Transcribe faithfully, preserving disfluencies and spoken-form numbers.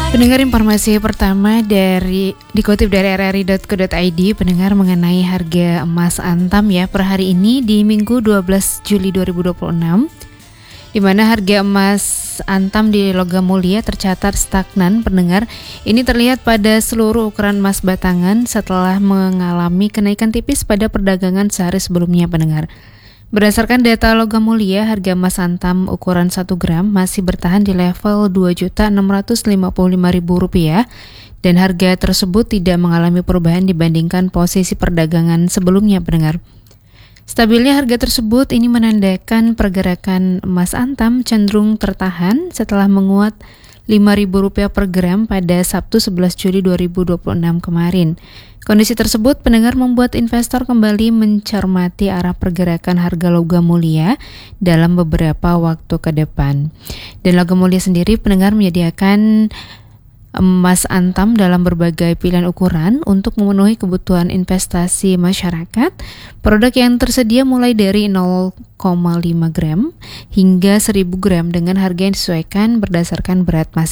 Pendengar, informasi pertama dari dikutip dari r r i dot co dot i d, pendengar, mengenai harga emas Antam ya per hari ini di Minggu dua belas Juli dua ribu dua puluh enam, di mana harga emas Antam di logam mulia tercatat stagnan. Pendengar, ini terlihat pada seluruh ukuran emas batangan setelah mengalami kenaikan tipis pada perdagangan sehari sebelumnya. Pendengar, berdasarkan data logam mulia, harga emas Antam ukuran satu gram masih bertahan di level dua juta enam ratus lima puluh lima ribu rupiah dan harga tersebut tidak mengalami perubahan dibandingkan posisi perdagangan sebelumnya. Pendengar, stabilnya harga tersebut ini menandakan pergerakan emas Antam cenderung tertahan setelah menguat lima ribu rupiah per gram pada Sabtu sebelas Juli dua ribu dua puluh enam kemarin. Kondisi tersebut, pendengar, membuat investor kembali mencermati arah pergerakan harga logam mulia dalam beberapa waktu ke depan. Dan logam mulia sendiri, pendengar, menyediakan emas Antam dalam berbagai pilihan ukuran untuk memenuhi kebutuhan investasi masyarakat. Produk yang tersedia mulai dari nol koma lima gram hingga seribu gram dengan harga yang disesuaikan berdasarkan berat masing-masing.